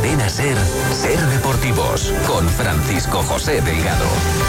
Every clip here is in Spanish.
Cadena SER, Ser Deportivos, con Francisco José Delgado.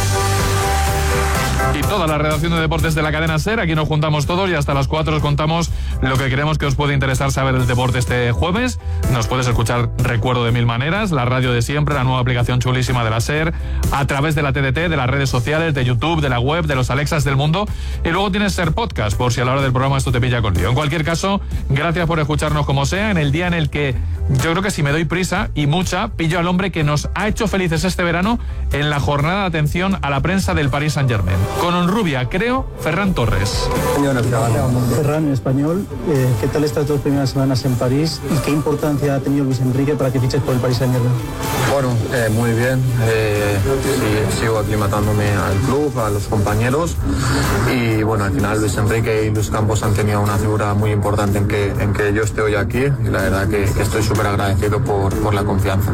Y toda la redacción de deportes de la cadena SER, aquí nos juntamos todos y hasta las 4 os contamos lo que creemos que os puede interesar saber del deporte este jueves. Nos puedes escuchar, recuerdo, de mil maneras, la radio de siempre, la nueva aplicación chulísima de la SER, a través de la TDT, de las redes sociales, de YouTube, de la web, de los Alexas del mundo, y luego tienes SER Podcast, por si a la hora del programa esto te pilla con lío. En cualquier caso, gracias por escucharnos como sea, en el día en el que yo creo que si me doy prisa, y mucha, pillo al hombre que nos ha hecho felices este verano en la jornada de atención a la prensa del Paris Saint-Germain. Con Honrubia, creo, Ferran Torres. Ferran, en español, ¿qué tal estas 2 primeras semanas en París y qué importancia ha tenido Luis Enrique para que fiches por el Paris Saint-Germain? Bueno, muy bien. Sigo aclimatándome al club, a los compañeros y bueno, al final Luis Enrique y Luis Campos han tenido una figura muy importante en que yo esté hoy aquí y la verdad que estoy súper agradecido por la confianza.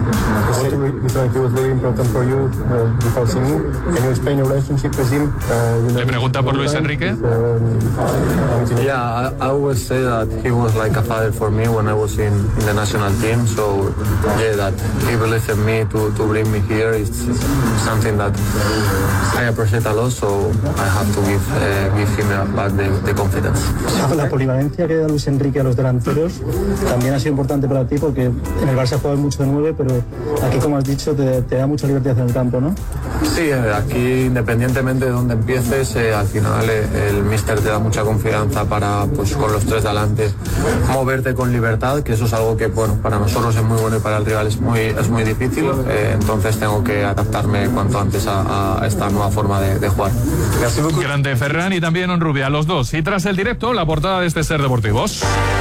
¿Le pregunta por Luis Enrique? Yeah, I always say that he was like a father for me when I was in the national team. So yeah, that he believed in me to bring me here is something that I appreciate a lot. So I have to give him back the confidence. La polivalencia que da Luis Enrique a los delanteros también ha sido importante para ti porque en el Barça juegas mucho de 9, pero aquí, como has dicho, te da mucha libertad en el campo, ¿no? Sí, aquí independientemente de dónde empieces, al final el míster te da mucha confianza para, pues con los 3 de adelante, moverte con libertad, que eso es algo que, bueno, para nosotros es muy bueno y para el rival es muy difícil, entonces tengo que adaptarme cuanto antes a esta nueva forma de jugar. Grande Ferran y también Honrubia, los dos. Y tras el directo, la portada de este Ser Deportivos.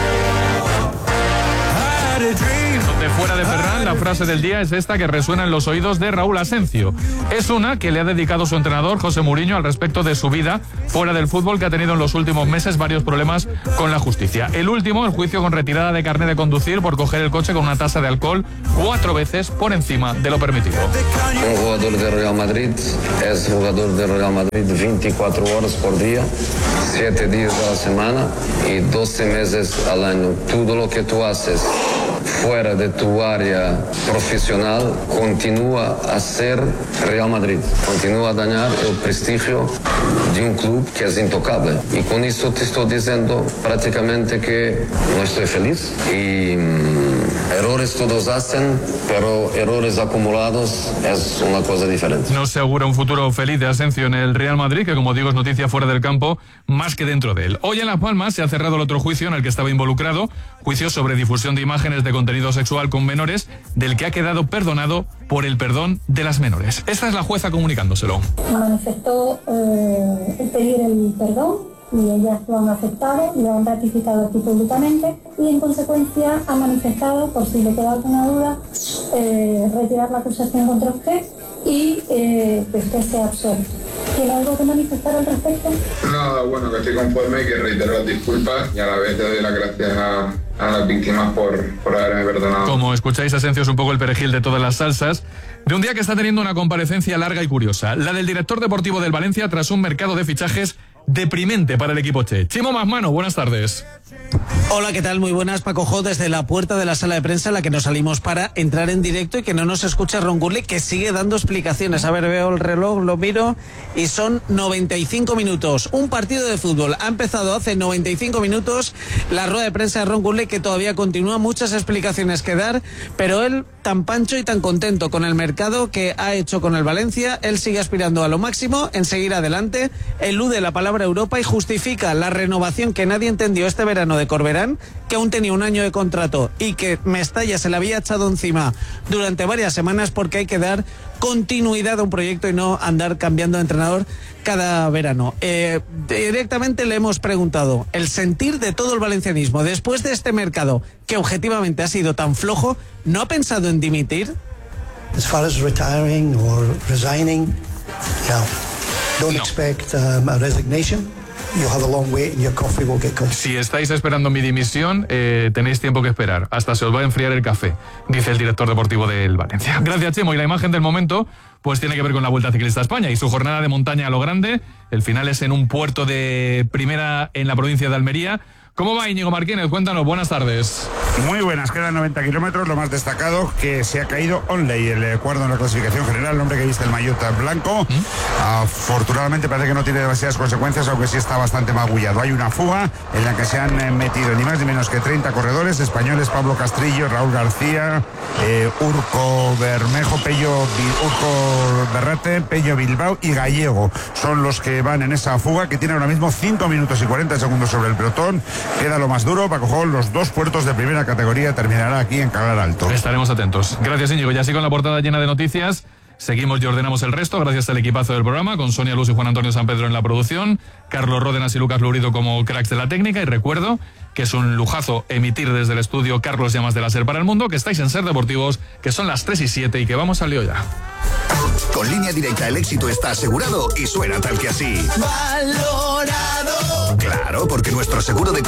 Fuera de Ferran, la frase del día es esta que resuena en los oídos de Raúl Asencio. Es una que le ha dedicado su entrenador, José Mourinho, al respecto de su vida fuera del fútbol, que ha tenido en los últimos meses varios problemas con la justicia. El último, el juicio con retirada de carnet de conducir por coger el coche con una tasa de alcohol 4 veces por encima de lo permitido. Un jugador de Real Madrid es jugador de Real Madrid 24 horas por día, 7 días a la semana y 12 meses al año. Todo lo que tú haces fuera de tu área profesional continúa a ser Real Madrid, continúa a dañar el prestigio de un club que es intocable. Y con eso te estoy diciendo prácticamente que no estoy feliz y errores todos hacen, pero errores acumulados es una cosa diferente. No se augura un futuro feliz de Asencio en el Real Madrid, que como digo es noticia fuera del campo más que dentro de él. Hoy en Las Palmas se ha cerrado el otro juicio en el que estaba involucrado, juicio sobre difusión de imágenes de contenido sexual con menores, del que ha quedado perdonado por el perdón de las menores. Esta es la jueza comunicándoselo. Manifestó pedir el perdón y ellas lo han aceptado, lo han ratificado aquí públicamente y en consecuencia ha manifestado, por si le queda alguna duda, retirar la acusación contra usted y que usted sea absuelto. ¿Tiene algo que manifestar al respecto? Nada, bueno, que estoy conforme y que reitero las disculpas y a la vez te doy las gracias a las víctimas por haberme perdonado. Como escucháis, Asencio es un poco el perejil de todas las salsas, de un día que está teniendo una comparecencia larga y curiosa, la del director deportivo del Valencia tras un mercado de fichajes deprimente para el equipo Che. Chimo Masmano, buenas tardes. Hola, ¿qué tal? Muy buenas, Paco Jo, desde la puerta de la sala de prensa en la que nos salimos para entrar en directo y que no nos escucha Ron Gurley, que sigue dando explicaciones. A ver, veo el reloj, lo miro y son 95 minutos. Un partido de fútbol ha empezado hace 95 minutos. La rueda de prensa de Ron Gurley, que todavía continúa, muchas explicaciones que dar, pero él tan pancho y tan contento con el mercado que ha hecho con el Valencia. Él sigue aspirando a lo máximo, en seguir adelante, elude la palabra Europa y justifica la renovación que nadie entendió este verano de Corberán, que aún tenía un año de contrato y que Mestalla se le había echado encima durante varias semanas porque hay que dar continuidad a un proyecto y no andar cambiando de entrenador cada verano. Directamente le hemos preguntado el sentir de todo el valencianismo después de este mercado que objetivamente ha sido tan flojo. ¿No ha pensado en dimitir? As far as retiring or resigning, no. Don't expect a resignation. You'll have a long wait and your coffee will get cold. Si estáis esperando mi dimisión, tenéis tiempo que esperar. Hasta se os va a enfriar el café, dice el director deportivo del Valencia. Gracias, Chemo. Y la imagen del momento pues tiene que ver con la Vuelta Ciclista a España y su jornada de montaña a lo grande. El final es en un puerto de primera en la provincia de Almería, ¿Cómo va Íñigo Martínez? Cuéntanos, buenas tardes. Muy buenas, quedan 90 kilómetros. Lo más destacado que se ha caído Onley, el cuarto en la clasificación general, el hombre que viste el maillot blanco. Afortunadamente parece que no tiene demasiadas consecuencias, aunque sí está bastante magullado. Hay una fuga en la que se han metido ni más ni menos que 30 corredores españoles: Pablo Castrillo, Raúl García, Urco Bermejo, Urco Berrate, Pello Bilbao y Gallego. Son los que van en esa fuga, que tiene ahora mismo 5 minutos y 40 segundos sobre el pelotón. Queda lo más duro. Pacojol, los 2 puertos de primera categoría, terminará aquí en Calar Alto. Estaremos atentos. Gracias, Íñigo. Ya así con la portada llena de noticias. Seguimos y ordenamos el resto, gracias al equipazo del programa, con Sonia Luz y Juan Antonio San Pedro en la producción, Carlos Ródenas y Lucas Lurido como cracks de la técnica. Y recuerdo que es un lujazo emitir desde el estudio Carlos Llamas de la SER para el mundo, que estáis en Ser Deportivos, que son las 3:07 y que vamos al lío ya. Con Línea Directa el éxito está asegurado y suena tal que así. ¡Valorado! Claro, porque nuestro seguro de